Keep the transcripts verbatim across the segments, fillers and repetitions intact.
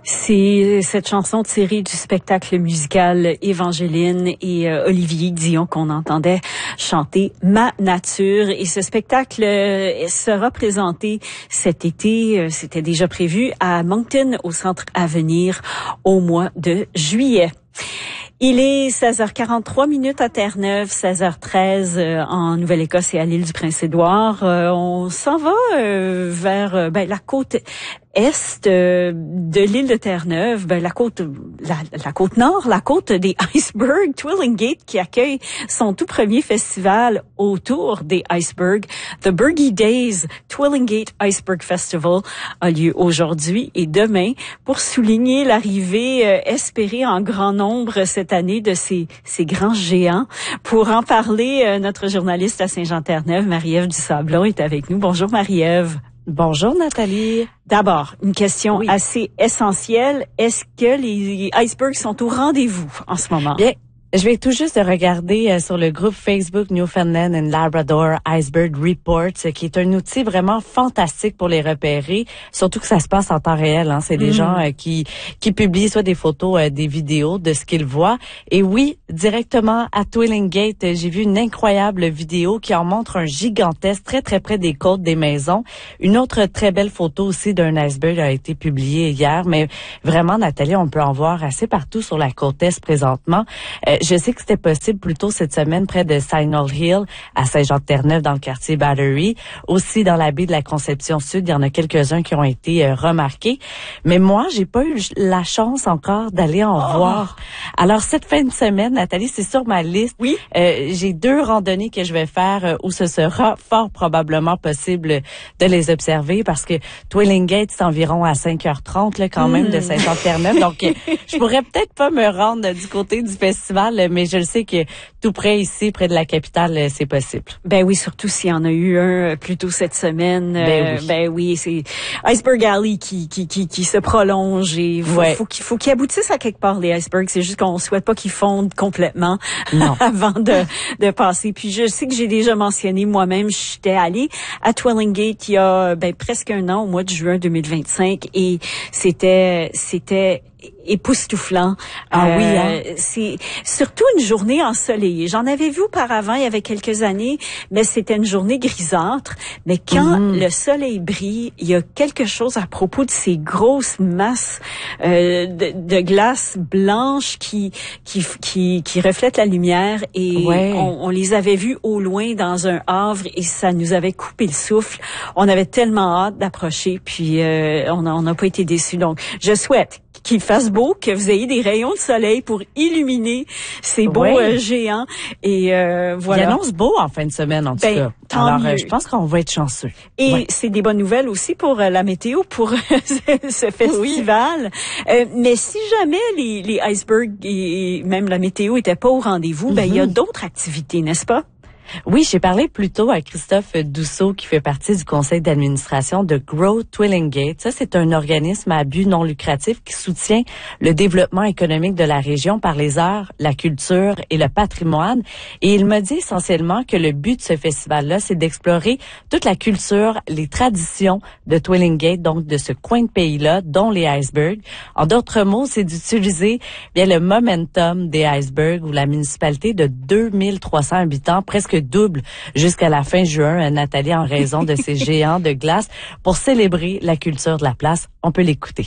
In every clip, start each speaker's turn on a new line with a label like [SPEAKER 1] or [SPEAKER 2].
[SPEAKER 1] C'est cette chanson tirée du spectacle musical Évangeline et euh, Olivier Dion qu'on entendait chanter Ma Nature. Et ce spectacle euh, sera présenté cet été, euh, c'était déjà prévu, à Moncton, au Centre Avenir, au mois de juillet. Il est seize heures quarante-trois minutes à Terre-Neuve, seize heures treize euh, en Nouvelle-Écosse et à l'île du Prince-Édouard. Euh, on s'en va euh, vers euh, ben, la côte est euh, de l'île de Terre-Neuve, ben, la côte la, la côte nord, la côte des icebergs, Twillingate, qui accueille son tout premier festival autour des icebergs. The Bergie Days Twillingate Iceberg Festival a lieu aujourd'hui et demain pour souligner l'arrivée euh, espérée en grand nombre cette année de ces, ces grands géants. Pour en parler, euh, notre journaliste à Saint-Jean-Terre-Neuve, Marie-Ève Dusablon, est avec nous. Bonjour Marie-Ève.
[SPEAKER 2] Bonjour Nathalie.
[SPEAKER 1] D'abord, une question
[SPEAKER 2] oui.
[SPEAKER 1] assez essentielle. Est-ce que les icebergs sont au rendez-vous en ce moment?
[SPEAKER 2] Bien, je vais tout juste regarder euh, sur le groupe Facebook Newfoundland and Labrador Iceberg Reports, euh, qui est un outil vraiment fantastique pour les repérer, surtout que ça se passe en temps réel. Hein. C'est des mmh. gens euh, qui qui publient soit des photos, euh, des vidéos de ce qu'ils voient. Et oui, directement à Twillingate, euh, j'ai vu une incroyable vidéo qui en montre un gigantesque très très près des côtes des maisons. Une autre très belle photo aussi d'un iceberg a été publiée hier, mais vraiment Nathalie, on peut en voir assez partout sur la côte est présentement. Euh, Je sais que c'était possible plus tôt cette semaine près de Signal Hill, à Saint-Jean-Terre-Neuve, dans le quartier Battery. Aussi, dans la baie de la Conception-Sud, il y en a quelques-uns qui ont été euh, remarqués. Mais moi, j'ai pas eu la chance encore d'aller en oh. voir. Alors, cette fin de semaine, Nathalie, c'est sur ma liste.
[SPEAKER 1] Oui.
[SPEAKER 2] Euh, j'ai deux randonnées que je vais faire euh, où ce sera fort probablement possible de les observer parce que Twillingate, c'est environ à cinq heures trente là, quand mm. même de Saint-Jean-Terre-Neuve. Donc, euh, je pourrais peut-être pas me rendre euh, du côté du festival, mais je le sais que tout près ici, près de la capitale, c'est possible.
[SPEAKER 1] Ben oui, surtout s'il y en a eu un plus tôt cette semaine.
[SPEAKER 2] Ben
[SPEAKER 1] euh,
[SPEAKER 2] oui,
[SPEAKER 1] ben oui c'est Iceberg Alley qui qui qui qui se prolonge et faut,
[SPEAKER 2] ouais.
[SPEAKER 1] faut qu'il faut qu'il aboutisse à quelque part les icebergs. C'est juste qu'on souhaite pas qu'ils fondent complètement
[SPEAKER 2] non.
[SPEAKER 1] avant de de passer. Puis je sais que j'ai déjà mentionné moi-même, j'étais allée à Twillingate il y a ben presque un an, au mois de juin deux mille vingt-cinq, et c'était c'était époustouflant.
[SPEAKER 2] Ah
[SPEAKER 1] euh,
[SPEAKER 2] oui, hein?
[SPEAKER 1] C'est surtout une journée ensoleillée. J'en avais vu auparavant, il y avait quelques années, mais c'était une journée grisâtre. Mais quand mm-hmm. le soleil brille, il y a quelque chose à propos de ces grosses masses euh, de, de glace blanche qui qui qui qui reflètent la lumière. Et
[SPEAKER 2] ouais.
[SPEAKER 1] on, on les avait vus au loin dans un havre et ça nous avait coupé le souffle. On avait tellement hâte d'approcher, puis euh, on n'a on n'a pas été déçus. Donc, je souhaite qu'il fasse beau, que vous ayez des rayons de soleil pour illuminer ces beaux
[SPEAKER 2] oui.
[SPEAKER 1] euh, géants. Et euh, voilà.
[SPEAKER 2] Il annonce beau en fin de semaine, en tout
[SPEAKER 1] ben,
[SPEAKER 2] cas.
[SPEAKER 1] Tant
[SPEAKER 2] Alors,
[SPEAKER 1] mieux.
[SPEAKER 2] euh, je pense qu'on va être chanceux.
[SPEAKER 1] Et
[SPEAKER 2] ouais.
[SPEAKER 1] c'est des bonnes nouvelles aussi pour euh, la météo, pour ce festival. Oui. Euh, mais si jamais les, les icebergs et même la météo étaient pas au rendez-vous, mm-hmm. ben il y a d'autres activités, n'est-ce pas?
[SPEAKER 2] Oui, j'ai parlé plus tôt à Christophe Dousseau, qui fait partie du conseil d'administration de Grow Twillingate. Ça, c'est un organisme à but non lucratif qui soutient le développement économique de la région par les arts, la culture et le patrimoine. Et il m'a dit essentiellement que le but de ce festival-là, c'est d'explorer toute la culture, les traditions de Twillingate, donc de ce coin de pays-là, dont les icebergs. En d'autres mots, c'est d'utiliser bien le momentum des icebergs où la municipalité de deux mille trois cents habitants, presque double jusqu'à la fin juin, Nathalie, en raison de ces géants de glace, pour célébrer la culture de la place. On peut l'écouter.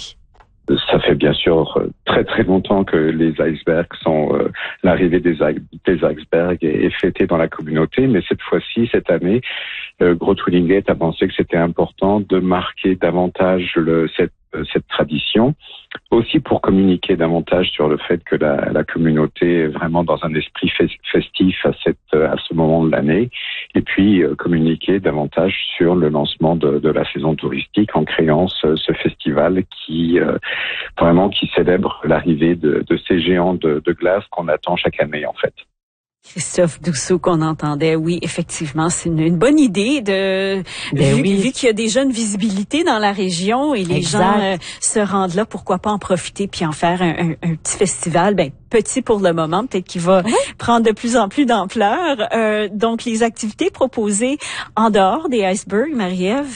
[SPEAKER 3] Ça fait bien sûr très très longtemps que les icebergs sont euh, l'arrivée des, des icebergs est, est fêtée dans la communauté, mais cette fois-ci, cette année, euh, Grow Twillingate a pensé que c'était important de marquer davantage le, cette cette tradition, aussi pour communiquer davantage sur le fait que la, la communauté est vraiment dans un esprit festif à cette à ce moment de l'année, et puis euh, communiquer davantage sur le lancement de, de la saison touristique en créant ce, ce festival qui euh, vraiment qui célèbre l'arrivée de, de ces géants de, de glace qu'on attend chaque année en fait.
[SPEAKER 1] Christophe Dousseau qu'on entendait, oui, effectivement, c'est une, une bonne idée de
[SPEAKER 2] ben
[SPEAKER 1] vu,
[SPEAKER 2] oui.
[SPEAKER 1] vu qu'il y a déjà une visibilité dans la région et les
[SPEAKER 2] exact.
[SPEAKER 1] gens euh, se rendent là, pourquoi pas en profiter puis en faire un, un, un petit festival, ben petit pour le moment, peut-être qu'il va oui. prendre de plus en plus d'ampleur. Euh, donc les activités proposées en dehors des icebergs, Marie-Ève.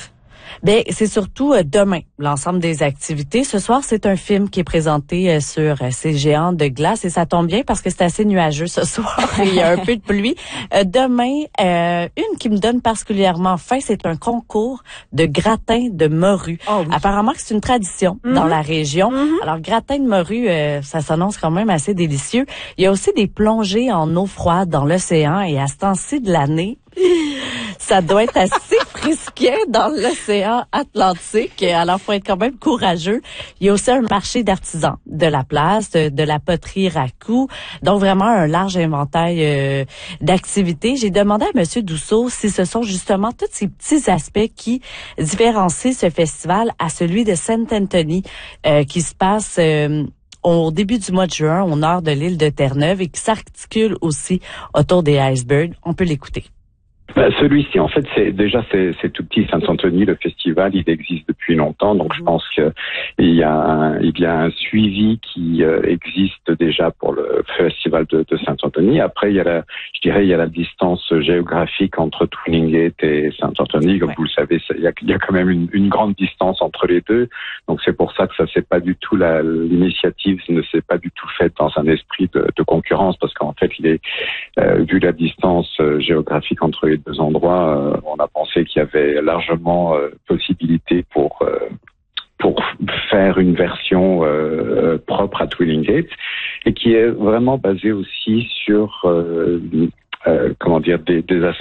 [SPEAKER 2] Ben, c'est surtout euh, demain, l'ensemble des activités. Ce soir, c'est un film qui est présenté euh, sur euh, ces géants de glace et ça tombe bien parce que c'est assez nuageux ce soir. Il y a un peu de pluie. Euh, demain, euh, une qui me donne particulièrement faim, c'est un concours de gratin de morue.
[SPEAKER 1] Oh oui.
[SPEAKER 2] Apparemment que c'est une tradition
[SPEAKER 1] Mm-hmm.
[SPEAKER 2] dans la région.
[SPEAKER 1] Mm-hmm.
[SPEAKER 2] Alors, gratin de morue, euh, ça s'annonce quand même assez délicieux. Il y a aussi des plongées en eau froide dans l'océan et à ce temps-ci de l'année, ça doit être assez frisquet dans l'océan Atlantique. Alors, faut être quand même courageux. Il y a aussi un marché d'artisans de la place, de, de la poterie raku. Donc, vraiment un large inventaire euh, d'activités. J'ai demandé à Monsieur Dousseau si ce sont justement tous ces petits aspects qui différencient ce festival à celui de Saint-Anthony euh, qui se passe euh, au début du mois de juin au nord de l'île de Terre-Neuve et qui s'articule aussi autour des icebergs. On peut l'écouter.
[SPEAKER 3] Ben, celui-ci, en fait, c'est déjà c'est, c'est tout petit. Saint-Anthony, le festival, il existe depuis longtemps, donc je pense que il y a un, il y a un suivi qui euh, existe déjà pour le festival de, de Saint-Anthony. Après, il y a la, je dirais, il y a la distance géographique entre Twillingate et Saint-Anthony. Comme ouais. vous le savez, il y a, il y a quand même une, une grande distance entre les deux. Donc c'est pour ça que ça s'est pas du tout la, l'initiative ne s'est pas du tout faite dans un esprit de, de concurrence, parce qu'en fait, il est euh, vu la distance euh, géographique entre les deux endroits, euh, on a pensé qu'il y avait largement euh, possibilité pour euh, pour faire une version euh, propre à Twillingate et qui est vraiment basée aussi sur euh, euh, comment dire des, des aspects